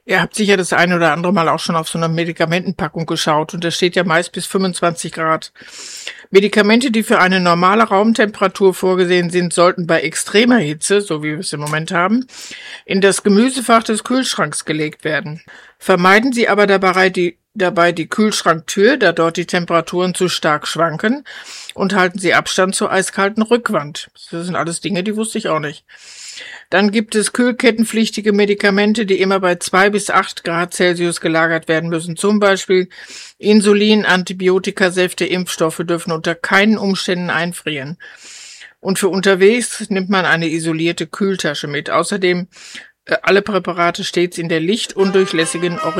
Ihr habt sicher das eine oder andere Mal auch schon auf so einer Medikamentenpackung geschaut und da steht ja meist bis 25 Grad. Medikamente, die für eine normale Raumtemperatur vorgesehen sind, sollten bei extremer Hitze, so wie wir es im Moment haben, in das Gemüsefach des Kühlschranks gelegt werden. Vermeiden Sie aber dabei die Kühlschranktür, da dort die Temperaturen zu stark schwanken, und halten Sie Abstand zur eiskalten Rückwand. Das sind alles Dinge, die wusste ich auch nicht. Dann gibt es kühlkettenpflichtige Medikamente, die immer bei 2 bis 8 Grad Celsius gelagert werden müssen. Zum Beispiel Insulin, Antibiotikasäfte, Impfstoffe dürfen unter keinen Umständen einfrieren. Und für unterwegs nimmt man eine isolierte Kühltasche mit. Außerdem alle Präparate stets in der lichtundurchlässigen